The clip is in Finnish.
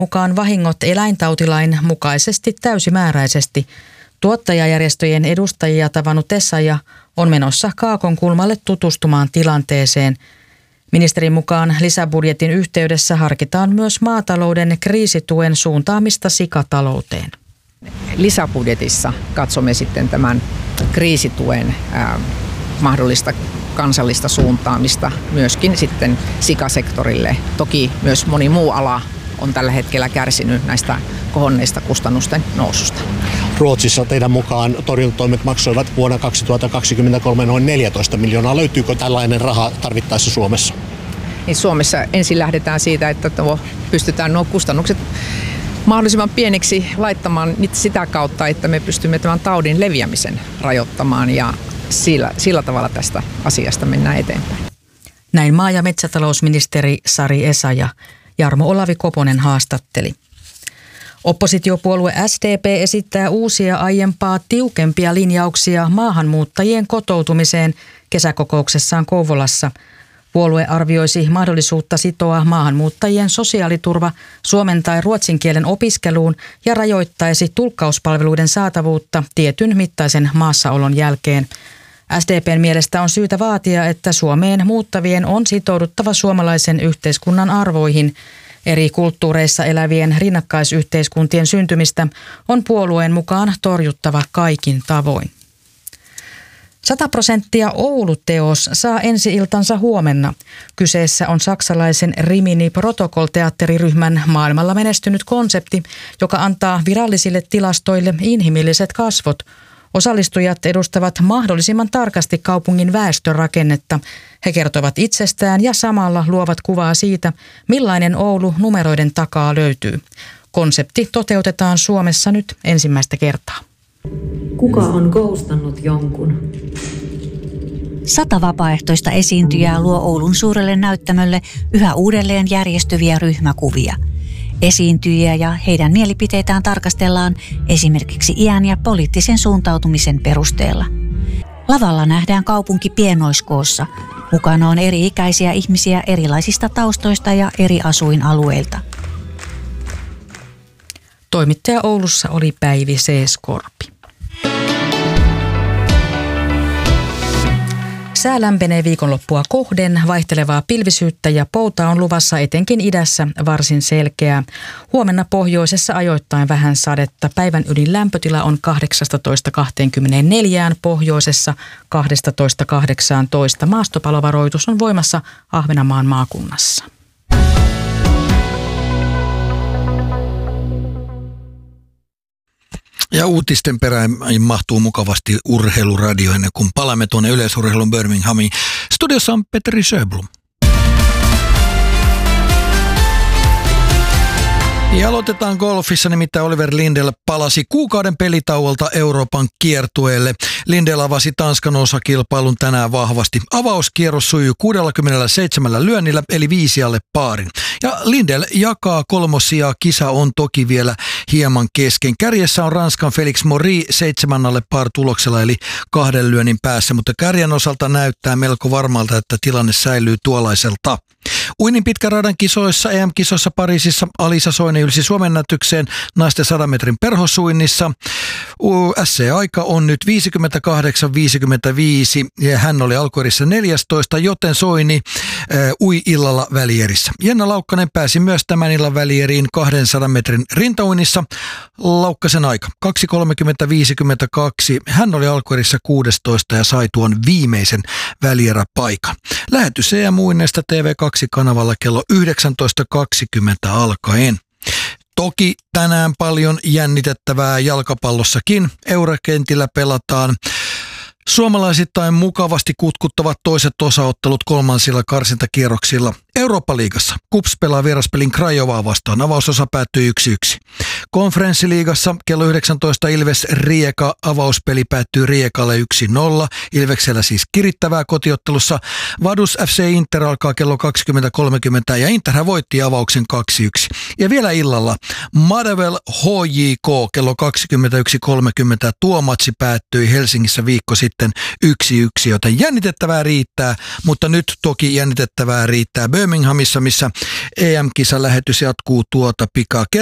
mukaan vahingot eläintautilain mukaisesti täysimääräisesti. Tuottajajärjestöjen edustajia tavannut Essayah on menossa Kaakonkulmalle tutustumaan tilanteeseen. Ministerin mukaan lisäbudjetin yhteydessä harkitaan myös maatalouden kriisituen suuntaamista sikatalouteen. Lisäbudjetissa katsomme sitten tämän kriisituen mahdollista kansallista suuntaamista myöskin sitten sikasektorille. Toki myös moni muu ala on tällä hetkellä kärsinyt näistä kohonneista kustannusten noususta. Ruotsissa teidän mukaan torjuntatoimet maksoivat vuonna 2023 noin 14 miljoonaa. Löytyykö tällainen raha tarvittaessa Suomessa? Niin Suomessa ensin lähdetään siitä, että pystytään nuo kustannukset mahdollisimman pieniksi laittamaan sitä kautta, että me pystymme tämän taudin leviämisen rajoittamaan ja sillä tavalla tästä asiasta mennään eteenpäin. Näin maa- ja metsätalousministeri Sari Essayah. Jarmo Olavi Koponen haastatteli. Oppositiopuolue SDP esittää uusia aiempaa tiukempia linjauksia maahanmuuttajien kotoutumiseen kesäkokouksessaan Kouvolassa. Puolue arvioisi mahdollisuutta sitoa maahanmuuttajien sosiaaliturva suomen tai ruotsin kielen opiskeluun ja rajoittaisi tulkkauspalveluiden saatavuutta tietyn mittaisen maassaolon jälkeen. SDPn mielestä on syytä vaatia, että Suomeen muuttavien on sitouduttava suomalaisen yhteiskunnan arvoihin. Eri kulttuureissa elävien rinnakkaisyhteiskuntien syntymistä on puolueen mukaan torjuttava kaikin tavoin. 100% Oulu-teos saa ensi-iltansa huomenna. Kyseessä on saksalaisen Rimini Protocol-teatteriryhmän maailmalla menestynyt konsepti, joka antaa virallisille tilastoille inhimilliset kasvot. Osallistujat edustavat mahdollisimman tarkasti kaupungin väestörakennetta. He kertovat itsestään ja samalla luovat kuvaa siitä, millainen Oulu numeroiden takaa löytyy. Konsepti toteutetaan Suomessa nyt ensimmäistä kertaa. Kuka on ghostannut jonkun? 100 vapaaehtoista esiintyjää luo Oulun suurelle näyttämölle yhä uudelleen järjestyviä ryhmäkuvia. Esiintyjiä ja heidän mielipiteitään tarkastellaan esimerkiksi iän ja poliittisen suuntautumisen perusteella. Lavalla nähdään kaupunki pienoiskoossa. Mukana on eri-ikäisiä ihmisiä erilaisista taustoista ja eri asuinalueilta. Toimittaja Oulussa oli Päivi Seeskorpi. Sää lämpenee viikonloppua kohden, vaihtelevaa pilvisyyttä ja poutaa on luvassa etenkin idässä varsin selkeää. Huomenna pohjoisessa ajoittain vähän sadetta. Päivän ylin lämpötila on 18-24, pohjoisessa 12-18. Maastopalovaroitus on voimassa Ahvenanmaan maakunnassa. Ja uutisten perään mahtuu mukavasti urheiluradio ennen kuin palaamme tuonne yleisurheilun Birminghamiin. Studiossa on Petteri Sjöblom. Ja aloitetaan golfissa, nimittäin Oliver Lindell palasi kuukauden pelitauolta Euroopan kiertueelle. Lindell avasi Tanskan osakilpailun tänään vahvasti. Avauskierros sujui 67 lyönnillä, eli 5 alle paarin. Ja Lindell jakaa kolmossijaa, kisa on toki vielä hieman kesken. Kärjessä on Ranskan Felix Maury 7 alle par tuloksella, eli 2 lyönnin päässä, mutta kärjen osalta näyttää melko varmalta, että tilanne säilyy tuollaiselta. Uinnin pitkän radan kisoissa, EM-kisoissa Pariisissa Alisa Soini ylsi Suomen ennätykseen naisten 100 metrin perhosuinnissa. SC-aika on nyt 58-55 ja hän oli alkuerissä 14, joten Soini ui illalla välierissä. Jenna Laukkanen pääsi myös tämän illan välieriin 200 metrin rintauinnissa. Laukkasen aika 2:30-52. Hän oli alkuerissä 16 ja sai tuon viimeisen välieräpaikan. Lähetys EM-uinneista TV2-kanavalla kello 19.20 alkaen. Toki tänään paljon jännitettävää jalkapallossakin. Eurakentillä pelataan suomalaisittain mukavasti kutkuttavat toiset osaottelut kolmansilla karsintakierroksilla. Eurooppa-liigassa KuPS pelaa vieraspelin Craiovaa vastaan. Avausosa päättyi 1-1. Konferenssiliigassa kello 19 Ilves Rieka avauspeli päättyy Riekalle 1-0. Ilveksellä siis kirittävää kotiottelussa. Vaduz FC Inter alkaa kello 20.30 ja Interhän voitti avauksen 2-1. Ja vielä illalla Motherwell HJK kello 21.30. Tuo matsi päättyi Helsingissä viikko sitten 1-1, joten jännitettävää riittää, mutta nyt toki jännitettävää riittää Birminghamissa, missä EM-kisalähetys jatkuu tuota pikaa.